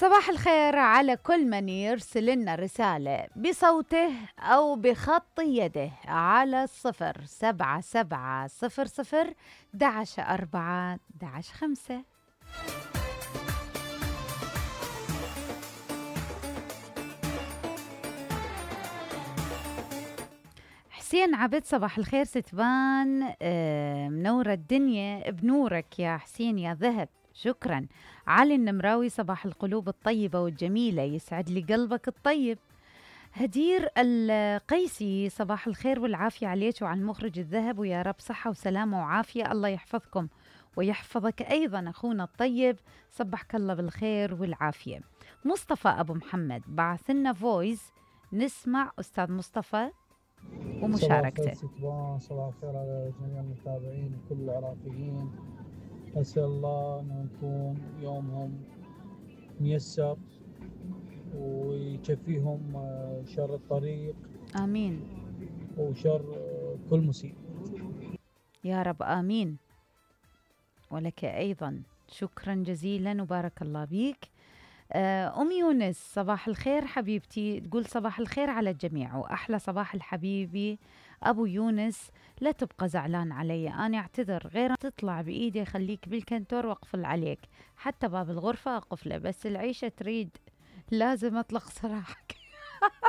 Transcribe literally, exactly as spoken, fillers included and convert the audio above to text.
صباح الخير على كل من يرسل لنا رسالة بصوته أو بخط يده على الصفر سبعة سبعة صفر صفر دعش أربعة دعش خمسة. حسين عبد صباح الخير ستبان، آه، منورة الدنيا بنورك يا حسين يا ذهب، شكرا. علي النمراوي صباح القلوب الطيبة والجميلة، يسعد لي قلبك الطيب. هدير القيسي صباح الخير والعافية عليك وعلى المخرج الذهب، ويا رب صحة وسلامة وعافية، الله يحفظكم ويحفظك أيضا أخونا الطيب، صبحك الله بالخير والعافية. مصطفى أبو محمد بعث لنا فويس، نسمع أستاذ مصطفى صباح الخير ومشاركته. ستبان، صباح الخير على جميع المتابعين كل العراقيين. أسأل الله أنه يكون يومهم ميسر ويكفيهم شر الطريق آمين وشر كل مصيبة يا رب، آمين. ولك أيضا شكرا جزيلا وبارك الله بيك. أم يونس صباح الخير حبيبتي، تقول صباح الخير على الجميع وأحلى صباح الحبيبي أبو يونس. لا تبقى زعلان علي، أنا أعتذر، غير تطلع بإيدي خليك بالكنتور وأقفل عليك، حتى باب الغرفة أقفله، بس العيشة تريد لازم أطلق سراحك.